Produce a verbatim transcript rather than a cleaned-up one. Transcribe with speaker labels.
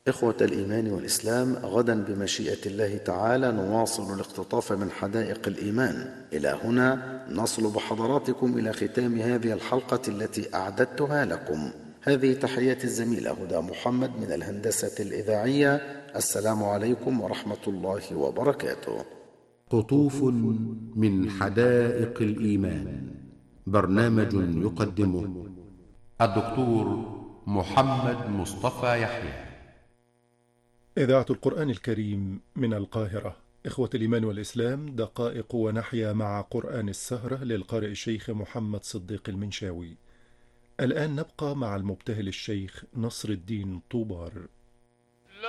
Speaker 1: إخوة الإيمان والإسلام، غدا بمشيئة الله تعالى نواصل الاقتطاف من حدائق الإيمان. إلى هنا نصل بحضراتكم إلى ختام هذه الحلقة التي أعددتها لكم. هذه تحيات الزميلة هدى محمد من الهندسة الإذاعية. السلام عليكم ورحمة الله وبركاته.
Speaker 2: قطوف من حدائق الإيمان، برنامج يقدمه الدكتور محمد مصطفى يحيى.
Speaker 3: إذاعة القرآن الكريم من القاهرة. إخوة الإيمان والإسلام، دقائق ونحيا مع قرآن السهرة للقارئ الشيخ محمد صديق المنشاوي. الآن نبقى مع المبتهل الشيخ نصر الدين طوبار.